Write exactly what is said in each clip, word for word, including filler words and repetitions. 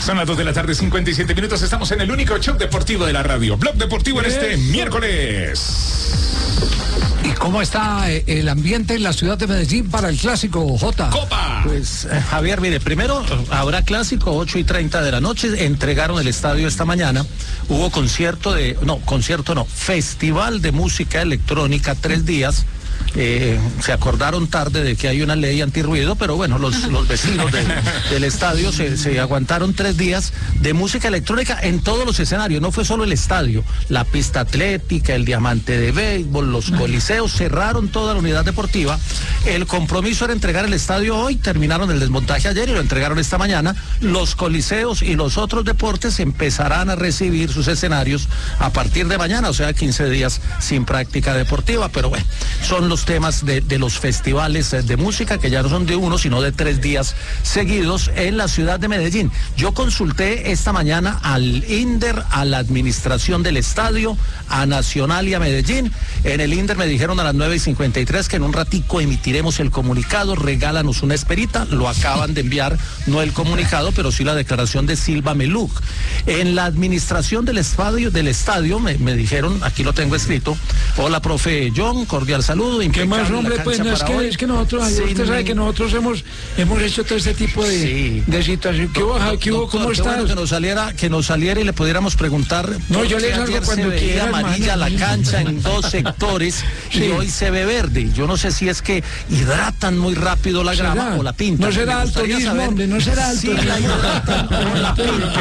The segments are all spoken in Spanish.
Son las dos de la tarde, cincuenta y siete minutos. Estamos en el único show deportivo de la radio. Blog Deportivo en este miércoles. ¿Y cómo está el ambiente en la ciudad de Medellín para el clásico, Jota? ¡Copa! Pues, eh, Javier, mire, primero habrá clásico, ocho y treinta de la noche. Entregaron el estadio esta mañana. Hubo concierto de, no, concierto no, festival de música electrónica, tres días. Eh, se acordaron tarde de que hay una ley antirruido, pero bueno, los, los vecinos de, del estadio se, se aguantaron tres días de música electrónica en todos los escenarios. No fue solo el estadio, la pista atlética, el diamante de béisbol, los coliseos, cerraron toda la unidad deportiva. El compromiso era entregar el estadio hoy, terminaron el desmontaje ayer y lo entregaron esta mañana. Los coliseos y los otros deportes empezarán a recibir sus escenarios a partir de mañana, o sea, quince días sin práctica deportiva, pero bueno, son los temas de, de los festivales de música, que ya no son de uno, sino de tres días seguidos en la ciudad de Medellín. Yo consulté esta mañana al INDER, a la administración del estadio, a Nacional y a Medellín. En el INDER me dijeron a las nueve y cincuenta y tres que en un ratico emitiremos el comunicado, regálanos una esperita, lo acaban de enviar, no el comunicado, pero sí la declaración de Silva Meluk. En la administración del estadio, del estadio me, me dijeron, aquí lo tengo escrito: hola, profe John, cordial saludo. ¿Qué más, hombre? Pues no, es, que, es que nosotros, sí, usted sabe que nosotros hemos hemos hecho todo este tipo de, sí. de situación. ¿Qué hubo, ¿qué hubo? ¿Cómo está? Bueno, que nos saliera, que nos saliera y le pudiéramos preguntar. No, yo le salgo cuando se veía amarilla la cancha en dos sectores sí. y hoy se ve verde. Yo no sé si es que hidratan muy rápido la grama ¿será? O la pintan. No será altonismo, hombre, no será altonismo. Sí, la hidratan o la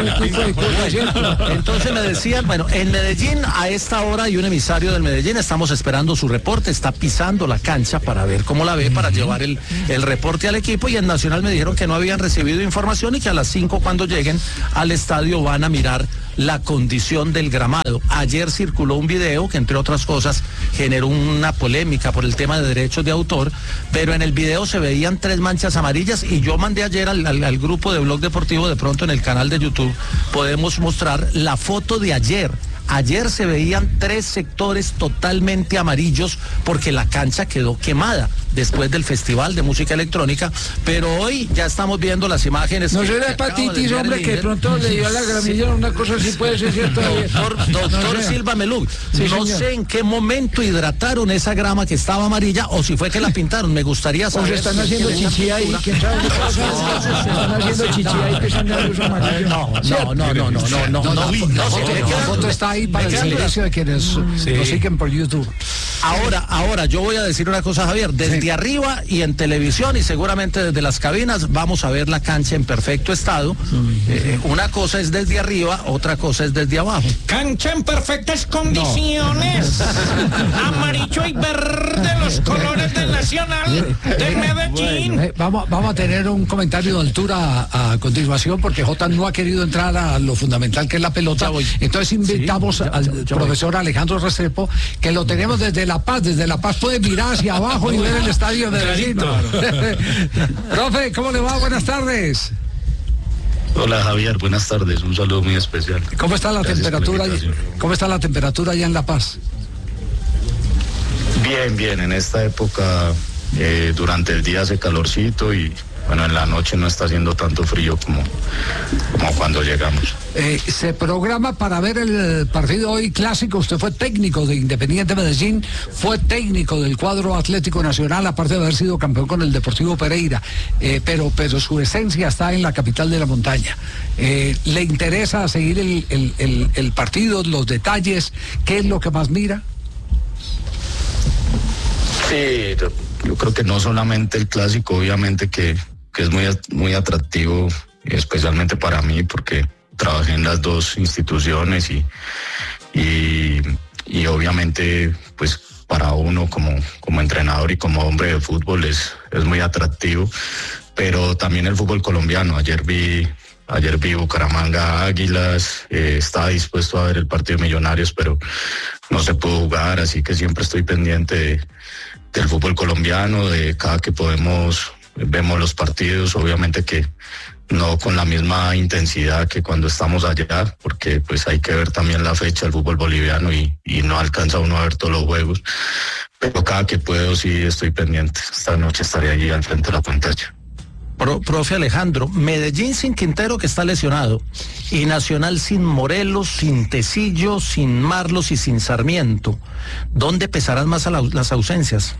pintan. Entonces me decían, bueno, en Medellín a esta hora hay un emisario del Medellín, estamos esperando su reporte, está pisando la cancha para ver cómo la ve, para llevar el, el reporte al equipo, y en Nacional me dijeron que no habían recibido información y que a las cinco cuando lleguen al estadio van a mirar la condición del gramado. Ayer circuló un video que, entre otras cosas, generó una polémica por el tema de derechos de autor, pero en el video se veían tres manchas amarillas y yo mandé ayer al, al, al grupo de Blog Deportivo, de pronto en el canal de YouTube podemos mostrar la foto de ayer. Ayer se veían tres sectores totalmente amarillos porque la cancha quedó quemada después del Festival de Música Electrónica, pero hoy ya estamos viendo las imágenes. No será hepatitis, hombre, que de pronto le dio a la gramilla, sí. Una cosa así puede ser cierto. Doctor, doctor no Silva Meluk, sí, no señor. Sé en qué momento hidrataron esa grama que estaba amarilla o si fue que la pintaron. Me gustaría saber. O se están haciendo chichi ahí, ¿quién sabe qué pasa? Se están haciendo chichi ahí que están dando su amarillo. No, no, no, no, no, no, no, no. La foto está ahí para el servicio de quienes nos siguen por YouTube. Ahora, ahora, yo voy a decir una cosa, Javier, desde sí. arriba y en televisión y seguramente desde las cabinas vamos a ver la cancha en perfecto estado. Sí. Eh, una cosa es desde arriba, otra cosa es desde abajo. Cancha en perfectas condiciones. No. Amarillo y verde, los colores del Nacional de Medellín. Bueno, eh, vamos, vamos a tener un comentario de altura a, a continuación porque Jota no ha querido entrar a lo fundamental que es la pelota. Entonces invitamos sí, ya, al ya, ya profesor voy. Alejandro Restrepo, que lo tenemos desde La Paz. Desde La Paz puede mirar hacia abajo y ver el estadio de Medellín. Profe, ¿cómo le va? Buenas tardes. Hola, Javier, buenas tardes, un saludo muy especial. ¿Cómo está la Gracias temperatura? ¿Cómo está la temperatura allá en La Paz? Bien, bien, en esta época eh, durante el día hace calorcito y bueno, en la noche no está haciendo tanto frío como, como cuando llegamos. Eh, se programa para ver el partido hoy clásico. Usted fue técnico de Independiente Medellín, fue técnico del cuadro Atlético Nacional, aparte de haber sido campeón con el Deportivo Pereira, eh, pero, pero su esencia está en la capital de la montaña. Eh, ¿Le interesa seguir el, el, el, el partido, los detalles? ¿Qué es lo que más mira? Sí, yo creo que no solamente el clásico, obviamente que, que es muy, muy atractivo, especialmente para mí, porque trabajé en las dos instituciones y, y, y obviamente pues para uno como, como entrenador y como hombre de fútbol es, es muy atractivo, pero también el fútbol colombiano. Ayer vi, ayer vi Bucaramanga Águilas, eh, estaba dispuesto a ver el partido de Millonarios, pero no se pudo jugar, así que siempre estoy pendiente de, del fútbol colombiano, de cada que podemos, vemos los partidos, obviamente que no con la misma intensidad que cuando estamos allá, porque pues hay que ver también la fecha del fútbol boliviano y, y no alcanza uno a ver todos los juegos, pero cada que puedo sí estoy pendiente. Esta noche estaré allí al frente de la pantalla. Pro, profe Alejandro, Medellín sin Quintero, que está lesionado, y Nacional sin Morelos, sin Tecillo, sin Marlos y sin Sarmiento. ¿Dónde pesarán más a la, las ausencias?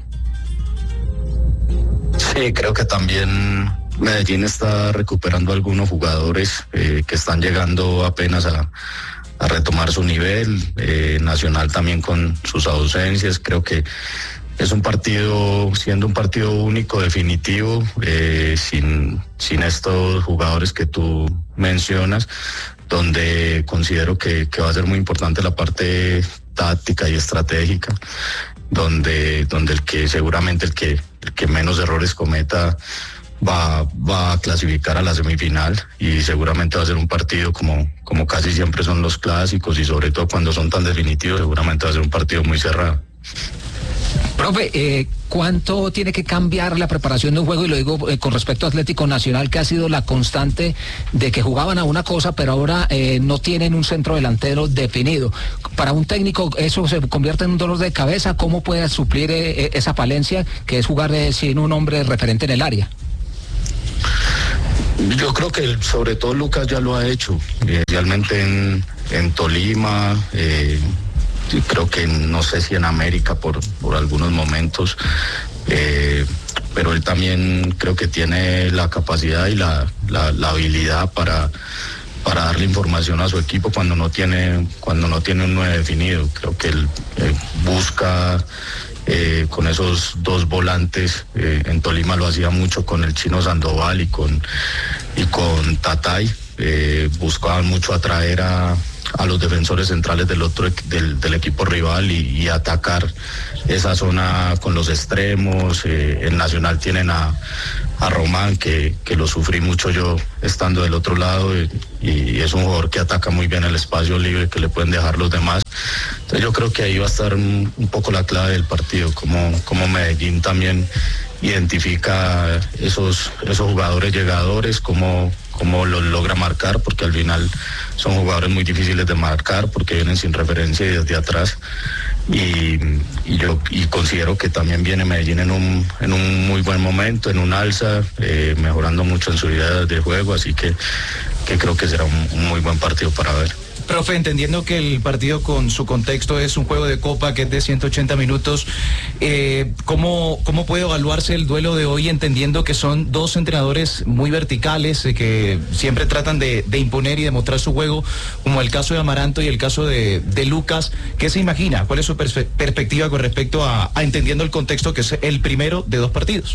Sí, creo que también Medellín está recuperando algunos jugadores eh, que están llegando apenas a, a retomar su nivel. Eh, Nacional también con sus ausencias. Creo que es un partido, siendo un partido único, definitivo, eh, sin, sin estos jugadores que tú mencionas, donde considero que, que va a ser muy importante la parte táctica y estratégica, donde, donde el que seguramente el que, el que menos errores cometa va, va a clasificar a la semifinal, y seguramente va a ser un partido como, como casi siempre son los clásicos, y sobre todo cuando son tan definitivos, seguramente va a ser un partido muy cerrado. Profe, eh, ¿cuánto tiene que cambiar la preparación de un juego? Y lo digo eh, con respecto a Atlético Nacional, que ha sido la constante de que jugaban a una cosa, pero ahora eh, no tienen un centro delantero definido. Para un técnico eso se convierte en un dolor de cabeza. ¿Cómo puede suplir eh, esa falencia que es jugar eh, sin un hombre referente en el área? Yo creo que sobre todo Lucas ya lo ha hecho, eh, realmente en, en Tolima, eh, creo que no sé si en América por, por algunos momentos, eh, pero él también creo que tiene la capacidad y la, la, la habilidad para, para darle información a su equipo cuando no tiene, cuando no tiene un nueve definido. Creo que él eh, busca eh, con esos dos volantes, eh, en Tolima lo hacía mucho con el Chino Sandoval y con, y con Tatay, eh, buscaban mucho atraer a a los defensores centrales del otro del, del equipo rival y, y atacar esa zona con los extremos. Eh, en Nacional tienen a, a Román, que, que lo sufrí mucho yo estando del otro lado, y, y es un jugador que ataca muy bien el espacio libre que le pueden dejar los demás. Entonces yo creo que ahí va a estar un, un poco la clave del partido, como, como Medellín también identifica esos, esos jugadores llegadores, cómo, cómo los logra marcar, porque al final son jugadores muy difíciles de marcar porque vienen sin referencia y desde atrás, y, y yo y considero que también viene Medellín en un, en un muy buen momento, en un alza, eh, mejorando mucho en su idea de juego, así que, que creo que será un, un muy buen partido para ver. Profe, entendiendo que el partido con su contexto es un juego de copa que es de ciento ochenta minutos, eh, ¿cómo, ¿cómo puede evaluarse el duelo de hoy, entendiendo que son dos entrenadores muy verticales, eh, que siempre tratan de, de imponer y demostrar su juego, como el caso de Amaranto y el caso de, de Lucas? ¿Qué se imagina? ¿Cuál es su perspe- perspectiva con respecto a, a entendiendo el contexto que es el primero de dos partidos?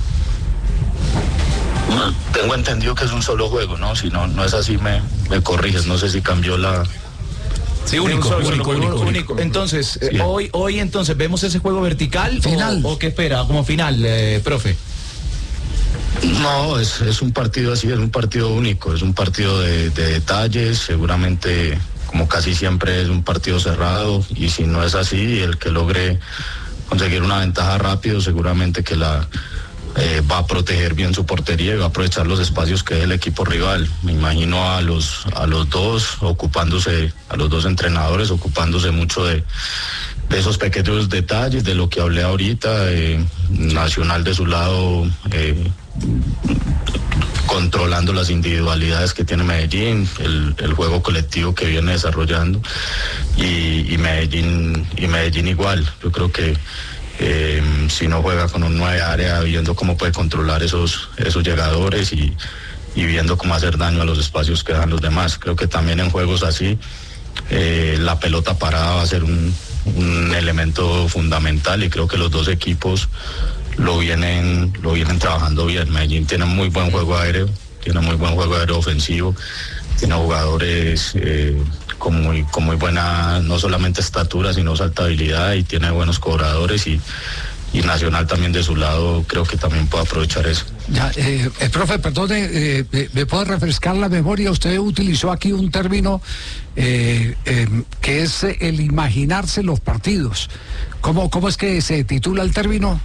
Tengo entendido que es un solo juego, ¿no? Si no, no es así, me, me corriges. No sé si cambió la... Sí, único, solo, único, único, único, único. Entonces, sí. eh, hoy, hoy entonces, ¿vemos ese juego vertical final. O, o qué espera como final, eh, profe? No, es, es un partido así, es un partido único, es un partido de, de detalles, seguramente, como casi siempre, es un partido cerrado, y si no es así, el que logre conseguir una ventaja rápido, seguramente que la... Eh, va a proteger bien su portería y va a aprovechar los espacios que es el equipo rival. Me imagino a los a los dos ocupándose, a los dos entrenadores ocupándose mucho de, de esos pequeños detalles, de lo que hablé ahorita. eh, Nacional de su lado, eh, controlando las individualidades que tiene Medellín, el, el juego colectivo que viene desarrollando, y, y Medellín y Medellín igual. Yo creo que Eh, si no juega con un nueve área, viendo cómo puede controlar esos, esos llegadores y, y viendo cómo hacer daño a los espacios que dejan los demás. Creo que también en juegos así, eh, la pelota parada va a ser un, un elemento fundamental, y creo que los dos equipos lo vienen, lo vienen trabajando bien. Medellín tiene muy buen juego aéreo, tiene muy buen juego aéreo ofensivo, tiene jugadores eh, con muy, con muy buena, no solamente estatura, sino saltabilidad, y tiene buenos cobradores, y, y Nacional también de su lado creo que también puede aprovechar eso. Ya, eh, eh, profe, perdone, eh, eh, ¿me puede refrescar la memoria? Usted utilizó aquí un término eh, eh, que es el imaginarse los partidos. ¿Cómo, cómo es que se titula el término?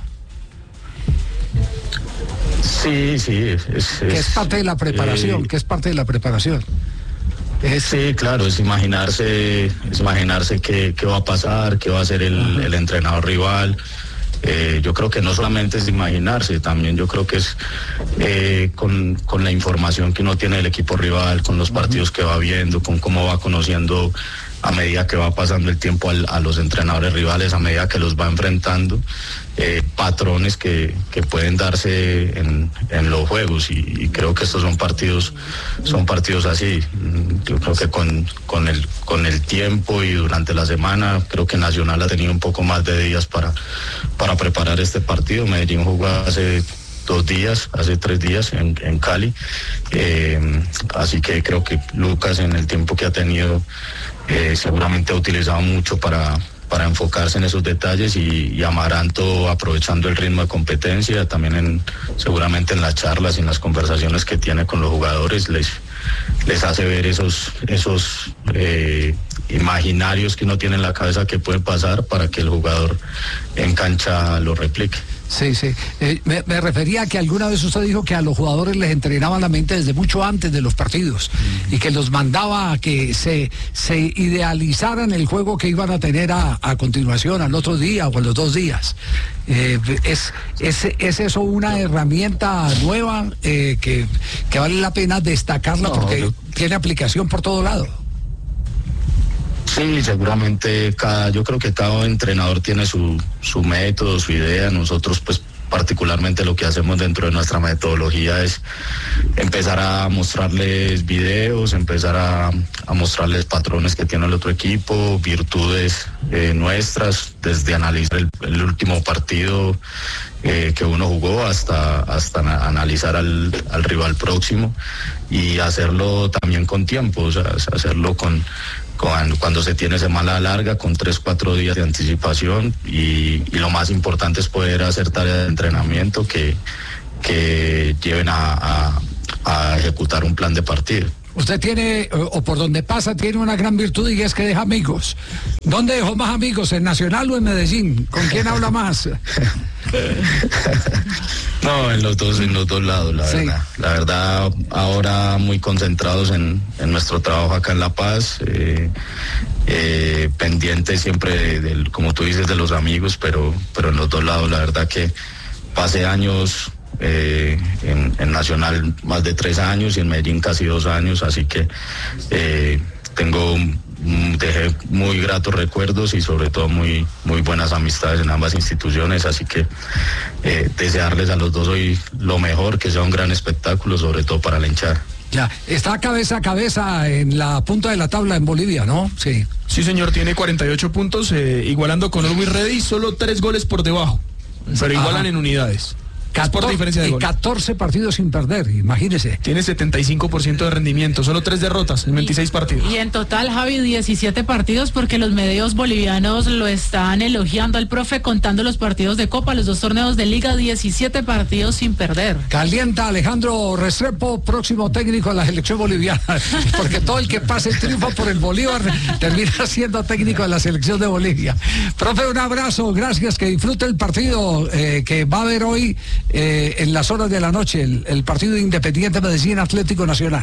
Sí, sí, es, es, que es parte de la preparación, eh, que es parte de la preparación. Es... Sí, claro, es imaginarse, es imaginarse qué, qué va a pasar, qué va a hacer el, el entrenador rival, eh, yo creo que no solamente es imaginarse, también yo creo que es eh, con, con la información que uno tiene del equipo rival, con los partidos que va viendo, con cómo va conociendo a medida que va pasando el tiempo al, a los entrenadores rivales, a medida que los va enfrentando, eh, patrones que, que pueden darse en, en los juegos, y, y creo que estos son partidos son partidos así. Yo creo que con, con, el, con el tiempo y durante la semana, creo que Nacional ha tenido un poco más de días para, para preparar este partido. Medellín jugó hace dos días, hace tres días en, en Cali, eh, así que creo que Lucas, en el tiempo que ha tenido, eh, seguramente ha utilizado mucho para, para enfocarse en esos detalles, y, y Amaranto, aprovechando el ritmo de competencia, también en, seguramente en las charlas y en las conversaciones que tiene con los jugadores, les, les hace ver esos, esos eh, imaginarios que uno tiene en la cabeza que pueden pasar, para que el jugador en cancha lo replique. Sí, sí. Eh, me, me refería a que alguna vez usted dijo que a los jugadores les entrenaban la mente desde mucho antes de los partidos, mm. y que los mandaba a que se, se idealizaran el juego que iban a tener a, a continuación, al otro día o a los dos días. Eh, es, es, ¿Es eso una herramienta nueva eh, que, que vale la pena destacarla, no, porque yo... tiene aplicación por todo lado? Sí, seguramente cada, yo creo que cada entrenador tiene su, su método, su idea. Nosotros, pues, particularmente lo que hacemos dentro de nuestra metodología es empezar a mostrarles videos, empezar a, a mostrarles patrones que tiene el otro equipo, virtudes eh, nuestras, desde analizar el, el último partido eh, que uno jugó hasta, hasta analizar al, al rival próximo, y hacerlo también con tiempo, o sea, hacerlo con... Cuando, cuando se tiene semana larga, con tres, cuatro días de anticipación, y, y lo más importante es poder hacer tareas de entrenamiento que, que lleven a, a, a ejecutar un plan de partido. Usted tiene, o por donde pasa, tiene una gran virtud, y es que deja amigos. ¿Dónde dejó más amigos, en Nacional o en Medellín? ¿Con quién habla más? No, en los dos, en los dos lados, la sí. verdad. La verdad, ahora muy concentrados en, en nuestro trabajo acá en La Paz, eh, eh, pendientes siempre, de, de, como tú dices, de los amigos, pero, pero en los dos lados, la verdad que pasé años... Eh, en, en Nacional más de tres años y en Medellín casi dos años, así que eh, tengo dejé muy gratos recuerdos y sobre todo muy muy buenas amistades en ambas instituciones, así que eh, desearles a los dos hoy lo mejor, que sea un gran espectáculo, sobre todo para la hinchada. Ya, está cabeza a cabeza en la punta de la tabla en Bolivia, ¿no? Sí. Sí, señor, tiene cuarenta y ocho puntos, eh, igualando con Always Ready, solo tres goles por debajo, pero igualan Ajá. en unidades. catorce, diferencia de gol. catorce partidos sin perder, imagínese. Tiene setenta y cinco por ciento de rendimiento, solo tres derrotas en veintiséis partidos. Y en total, Javi, diecisiete partidos, porque los medios bolivianos lo están elogiando al profe, contando los partidos de Copa, los dos torneos de Liga, diecisiete partidos sin perder. Calienta Alejandro Restrepo, próximo técnico de la selección boliviana, porque todo el que pase el triunfo por el Bolívar termina siendo técnico de la selección de Bolivia. Profe, un abrazo, gracias, que disfrute el partido eh, que va a haber hoy Eh, en las horas de la noche, el, el partido de Independiente Medellín Atlético Nacional.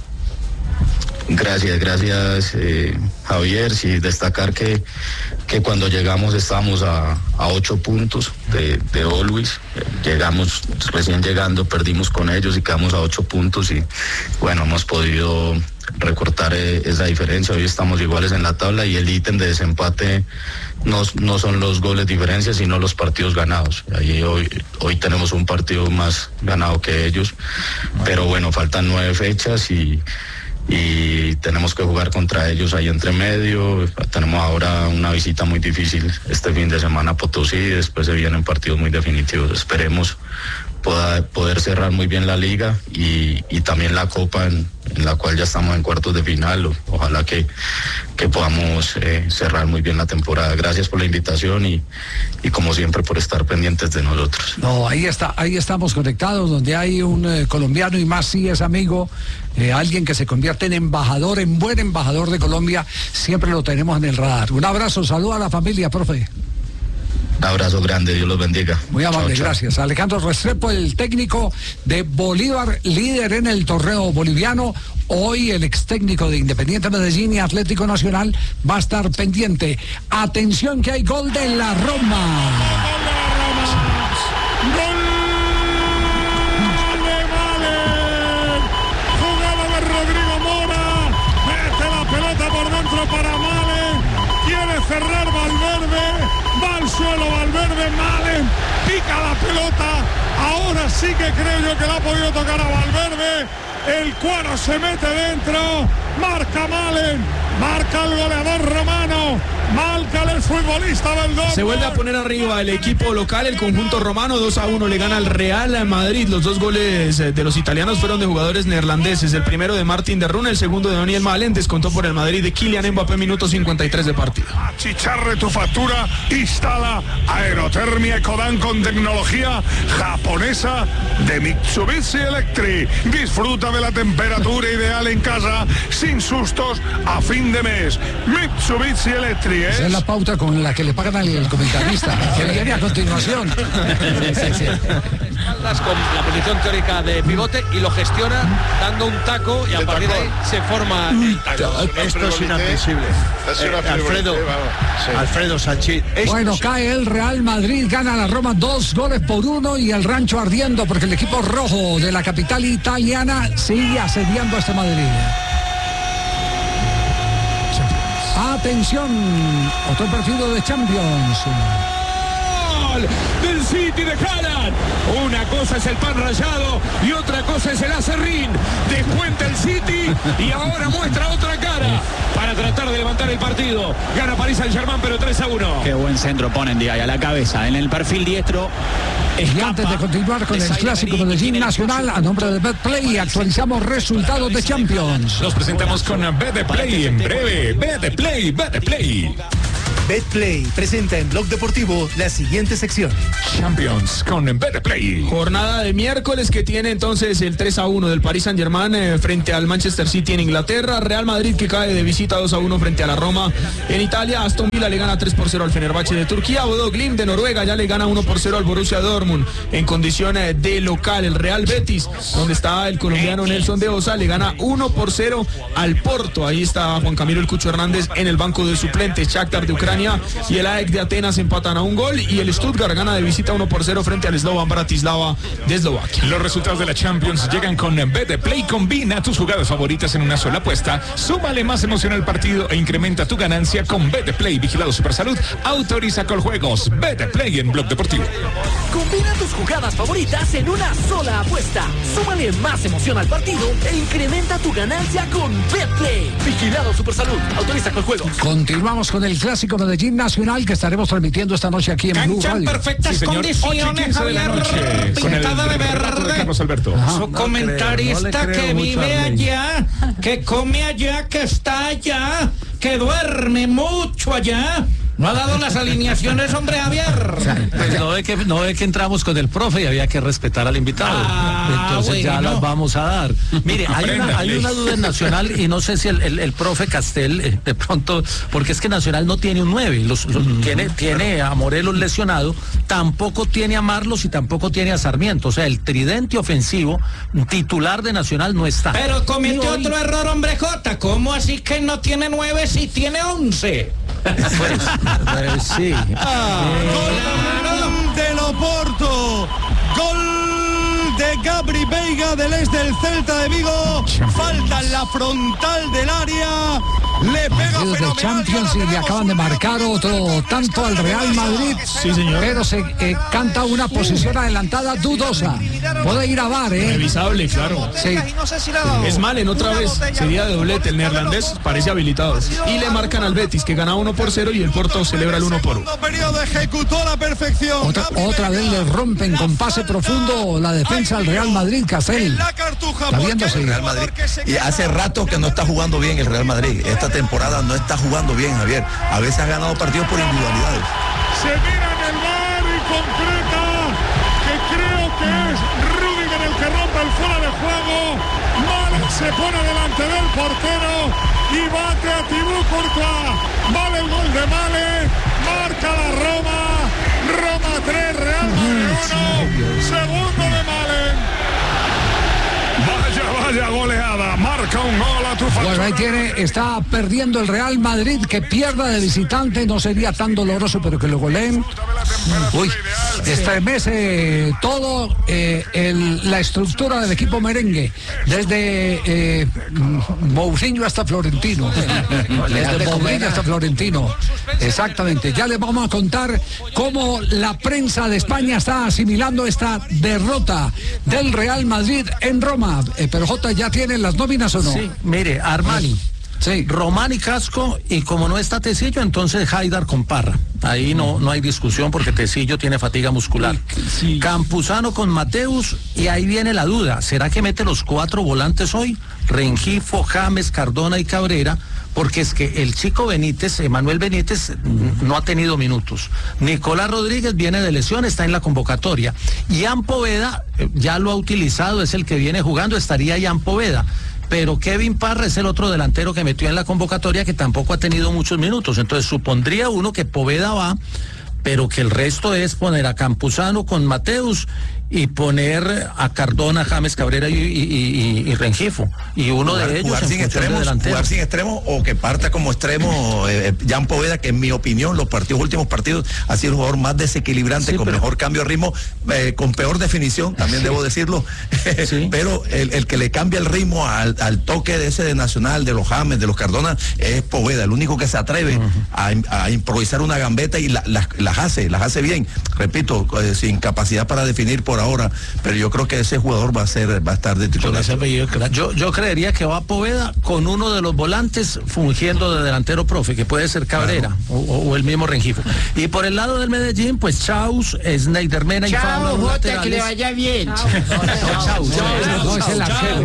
Gracias, gracias eh, Javier. Sí, destacar que, que cuando llegamos estábamos a, a ocho puntos de, de Always. Llegamos recién llegando, perdimos con ellos y quedamos a ocho puntos, y bueno, hemos podido recortar eh, esa diferencia. Hoy estamos iguales en la tabla, y el ítem de desempate no, no son los goles diferencia, sino los partidos ganados. Ahí hoy, hoy tenemos un partido más ganado que ellos, pero bueno, faltan nueve fechas y y tenemos que jugar contra ellos ahí entre medio. Tenemos ahora una visita muy difícil este fin de semana a Potosí, después se vienen partidos muy definitivos. Esperemos pueda, poder cerrar muy bien la liga y, y también la Copa, en, en la cual ya estamos en cuartos de final. O, ojalá que, que podamos eh, cerrar muy bien la temporada. Gracias por la invitación y, y como siempre por estar pendientes de nosotros. No, ahí está, ahí estamos conectados, donde hay un eh, colombiano, y más si es amigo, eh, alguien que se convierte en embajador, en buen embajador de Colombia, siempre lo tenemos en el radar. Un abrazo, saludo a la familia, profe. Un abrazo grande, Dios los bendiga. Muy amable, chao, gracias. Chao. Alejandro Restrepo, el técnico de Bolívar, líder en el torneo boliviano. Hoy el ex técnico de Independiente Medellín y Atlético Nacional va a estar pendiente. Atención que hay gol de la Roma. Malen, pica la pelota, ahora sí que creo yo que la ha podido tocar a Valverde, el cuadro se mete dentro, marca Malen, marca el goleador romano, marca el futbolista del Dortmund. Se vuelve a poner arriba el equipo local, el conjunto romano, dos a uno le gana al Real Madrid. Los dos goles de los italianos fueron de jugadores neerlandeses, el primero de Martin de Roon, el segundo de Daniel Malen, descontó por el Madrid de Kylian Mbappé, minuto cincuenta y tres de partido. Achicharre tu factura, instala Aerotermia Ecodan con tecnología japonesa de Mitsubishi Electric. Disfruta de la temperatura ideal en casa sin sustos a fin de mes. Mitsubishi Electric. Esa es la pauta con la que le pagan al comentarista, que viene a continuación. Sí, sí. Con la posición teórica de pivote y lo gestiona dando un taco y a partir de ahí se forma el taco. Esto es inadmisible. Eh, Alfredo, Alfredo Sánchez. Bueno, cae el Real Madrid, gana la Roma dos goles por uno y el rancho ardiendo porque el equipo rojo de la capital italiana sigue asediando a este Madrid. Atención, otro partido de Champions. Del City de Haaland. Una cosa es el pan rallado y otra cosa es el acerrín. Descuenta el City y ahora muestra otra cara para tratar de levantar el partido. Gana Paris Saint-Germain, pero tres a uno. Qué buen centro ponen de ahí a la cabeza en el perfil diestro. Y antes de continuar con el clásico Medellín Nacional, a nombre de Betplay actualizamos resultados de Champions. Los presentamos con Betplay en breve. Betplay, Betplay. Betplay presenta en Blog Deportivo la siguiente sección. Champions con Betplay. Jornada de miércoles que tiene entonces el tres a uno del Paris Saint-Germain eh, frente al Manchester City en Inglaterra. Real Madrid que cae de visita dos a uno frente a la Roma en Italia. Aston Villa le gana tres por cero al Fenerbahce de Turquía. Bodo Glimt de Noruega ya le gana uno por cero al Borussia Dortmund en condiciones de local. El Real Betis, donde está el colombiano Nelson de Osa, le gana uno por cero al Porto. Ahí está Juan Camilo El Cucho Hernández en el banco de suplentes. Shakhtar de Ucrania y el A E K de Atenas empatan a un gol y el Stuttgart gana de visita uno por cero frente al Slovan Bratislava de Eslovaquia. Los resultados de la Champions llegan con Betplay. Combina tus jugadas favoritas en una sola apuesta. Súmale más emoción al partido e incrementa tu ganancia con Betplay. Vigilado Supersalud. Autoriza con juegos. Betplay en Blog Deportivo. Combina tus jugadas favoritas en una sola apuesta. Súmale más emoción al partido e incrementa tu ganancia con Betplay. Vigilado Supersalud. Autoriza con juegos. Continuamos con el clásico Medellín Nacional que estaremos transmitiendo esta noche aquí en Cancha Blue Radio. en perfectas Sí, condiciones, Javier, pintada de verde. Carlos Alberto. Su No comentarista creo, no le creo que mucho vive a Arley. allá, que come allá, que está allá, que duerme mucho allá. No ha dado las alineaciones, hombre, Javier. Pues no ve que no ve que entramos con el profe y había que respetar al invitado. Ah, Entonces ya bueno. las vamos a dar. Mire, hay una, hay una duda en Nacional y no sé si el, el, el profe Castel eh, de pronto, porque es que Nacional no tiene un nueve, los, los, mm, tiene, tiene a Morelos lesionado, tampoco tiene a Marlos y tampoco tiene a Sarmiento. O sea, el tridente ofensivo titular de Nacional no está. Pero comete Y hoy- otro error, hombre Jota. ¿Cómo así que no tiene nueve si tiene once? Pues, pues sí. Gol del Oporto. Gol de Gabri Veiga del ex del Celta de Vigo. Falta en la frontal del área. Le pega Partidos de fenomenal. Champions y le acaban de marcar otro tanto al Real Madrid. Sí, señor. Pero se eh, canta una posición adelantada dudosa. Puede ir a V A R, ¿eh? Revisable, claro. Sí. Es Malen otra vez, sería de doblete, el neerlandés parece habilitado. Y le marcan al Betis que gana uno por cero y el Porto celebra el uno por uno. Periodo ejecutó a la perfección. Otra, otra vez le rompen con pase profundo la defensa al Real Madrid, Castel. Está viéndose. Real Madrid. Y hace rato que no está jugando bien el Real Madrid. Esta temporada no está jugando bien, Javier. A veces ha ganado partidos por individualidades. Se mira en el V A R y concreta que creo que es Rüdiger el que rompe el fuera de juego. Malen se pone delante del portero y bate a Thibaut Courtois. Vale el gol de Malen, marca la Roma. Roma tres, Real Madrid uno. Segundo de Malen. Vaya, vaya. Vaya goleada, marca un gol a tu factura. Bueno, ahí tiene, está perdiendo el Real Madrid, que pierda de visitante no sería tan doloroso, pero que lo goleen. Uy, estremece todo eh, el, la estructura del equipo merengue, desde eh, Mourinho hasta Florentino. Desde Mourinho hasta Florentino. Exactamente. Ya les vamos a contar cómo la prensa de España está asimilando esta derrota del Real Madrid en Roma. Eh, pero Jota, ¿ya tienen las nóminas o no? Sí, mire, Armani. Sí. Román y Casco, y como no está Tecillo, entonces Haidar con Parra. Ahí no, no hay discusión porque Tecillo tiene fatiga muscular. Sí. Campuzano con Mateus, y ahí viene la duda. ¿Será que mete los cuatro volantes hoy? Rengifo, James, Cardona y Cabrera, porque es que el chico Benítez, Emanuel Benítez, no ha tenido minutos. Nicolás Rodríguez viene de lesión, está en la convocatoria. Ian Poveda ya lo ha utilizado, es el que viene jugando, estaría Ian Poveda. Pero Kevin Parra es el otro delantero que metió en la convocatoria, que tampoco ha tenido muchos minutos. Entonces supondría uno que Poveda va, pero que el resto es poner a Campuzano con Mateus y poner a Cardona, James, Cabrera y, y, y, y Rengifo. Y uno jugar, de ellos jugar sin extremos, jugar sin extremos, o que parta como extremo eh, Jan Poveda, que en mi opinión los partidos últimos partidos ha sido el jugador más desequilibrante, sí, con pero... mejor cambio de ritmo, eh, con peor definición, también sí. debo decirlo. Sí. Pero el, el que le cambia el ritmo al, al toque de ese de Nacional, de los James, de los Cardona, es Poveda, el único que se atreve uh-huh. a, a improvisar una gambeta y la, la, las hace, las hace bien. Repito, eh, sin capacidad para definir por ahora, pero yo creo que ese jugador va a ser, va a estar de titular. Yo, yo creería que va Poveda con uno de los volantes fungiendo de delantero, profe, que puede ser Cabrera, claro. o, o el mismo Rengifo. Y por el lado del Medellín, pues Chaus, Sneidermena y Fabra. Chao, Jota, que le vaya bien. Chao, no, es el arquero.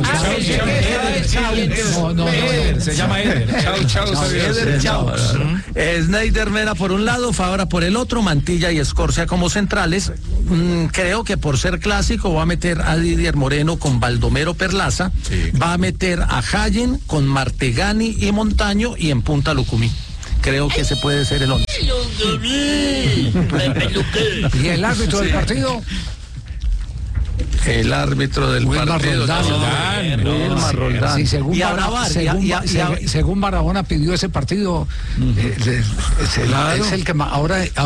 No, no, se llama Eder. Chau, chau, Eder, chau. Sneidermena por un lado, Fabra por el otro, Mantilla y Escorcia como centrales. Mm, creo que por ser clásico va a meter a Didier Moreno con Baldomero Perlaza, sí. Va a meter a Hayen con Martegani y Montaño, y en punta Lucumí. Creo que ese puede ser el once. ¿Y el árbitro sí. del partido? El árbitro del Wilmar partido. Roldán. No, no, no, Roldán. Sí, según, y Barahona, según, y a, y a, según Barahona pidió ese partido, uh-huh. eh, es, el, claro. es el que ahora...